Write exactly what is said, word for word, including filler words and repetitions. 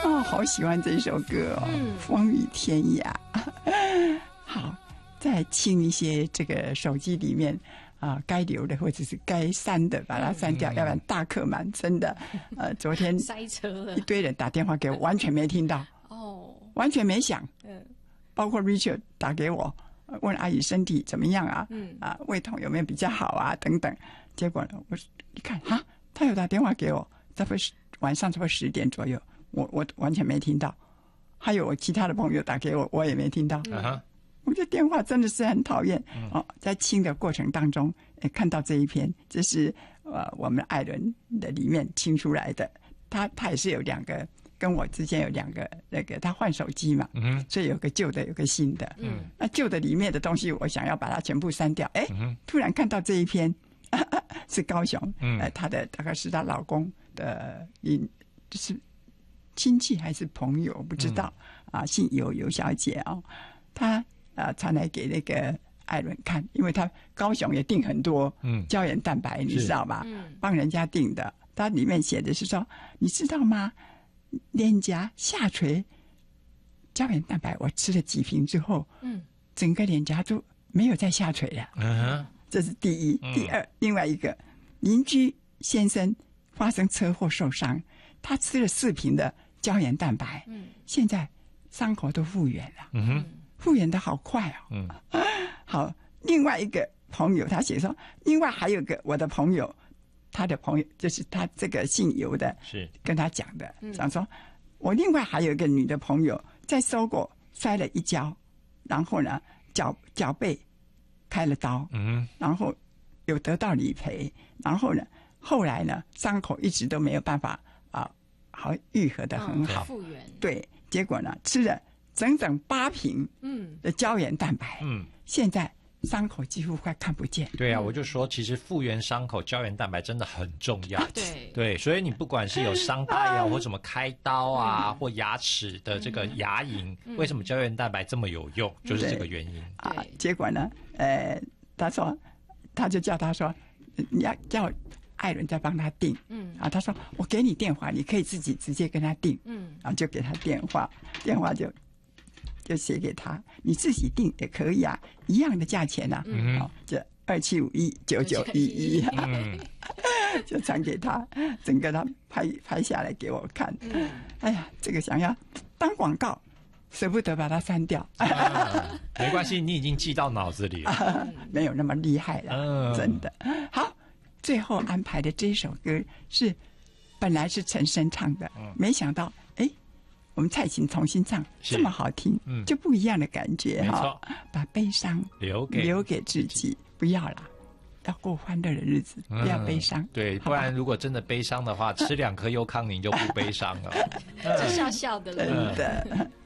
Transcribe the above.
哦，好喜欢这首歌哦， 嗯， 风雨天涯。好，再清一些这个手机里面啊、呃、该留的或者是该删的，把它删掉， 嗯、 要不然大客满真的。呃，昨天塞车了， 一堆人打电话给我，完全没听到， 哦， 完全没响。 嗯， 包括 Richard 打给我，问阿姨身体怎么样啊？ 嗯啊，胃痛有没有比较好啊？等等。结果呢，我一看哈，他有打电话给我，差不多晚上差不多十点左右，我我完全没听到。还有我其他的朋友打给我，我也没听到。 嗯、 我觉得电话真的是很讨厌。嗯、哦，在清的过程当中，也看到这一篇，这是呃我们艾伦的里面清出来的。他他也是有两个。跟我之间有两个那个，他换手机嘛， 嗯， 所以有个旧的，有个新的， 嗯， 那旧的里面的东西，我想要把它全部删掉，哎、 嗯， 突然看到这一篇，啊啊是高雄， 嗯， 呃，她的大概是她老公的，嗯，就是亲戚还是朋友，不知道、嗯、啊，姓尤尤小姐哦，她啊传来给那个艾伦看，因为她高雄也订很多，嗯，胶原蛋白，你知道吧？嗯，帮人家订的，它里面写的是说，你知道吗？脸颊下垂胶原蛋白，我吃了几瓶之后，嗯，整个脸颊都没有再下垂了。嗯，这是第一。嗯、第二，另外一个邻居先生发生车祸受伤，他吃了四瓶的胶原蛋白，嗯，现在伤口都复原了。嗯哼，复原的好快哦。嗯，好，另外一个朋友他写说，另外还有个我的朋友。他的朋友就是他这个姓尤的，是跟他讲的，讲说，我另外还有一个女的朋友在搜狗摔了一跤，然后呢脚脚背开了刀，嗯，然后有得到理赔，然后呢后来呢伤口一直都没有办法啊好愈合的很好， 复原， 对，结果呢吃了整整八瓶嗯的胶原蛋白，嗯，现在。伤口几乎快看不见。 对啊，我就说，其实复原伤口胶原蛋白真的很重要。 对对，所以你不管是有伤疤呀，或什么开刀啊，或牙齿的这个牙龈，为什么胶原蛋白这么有用？就是这个原因啊。结果呢，呃，他说，他就叫他说，你要叫艾伦再帮他订。嗯啊，他说我给你电话，你可以自己直接跟他订。嗯，然后就给他电话，电话就。就写给他，你自己订也可以啊，一样的价钱啊，嗯，哦，这二七五一九九一一，就传给他，整个他拍拍下来给我看。嗯，哎呀，这个想要当广告，舍不得把它删掉。 啊、没关系，你已经记到脑子里了， 啊、没有那么厉害了，嗯、真的。好，最后安排的这首歌是本来是陈升唱的，嗯、没想到哎。我们蔡琴重新唱，这么好听，嗯，就不一样的感觉哈。把悲伤留给留给自己，不要啦，要过欢乐的日子，嗯、不要悲伤。 对，不然如果真的悲伤的话，吃两颗优康宁就不悲伤了。 就笑笑的了。 真的。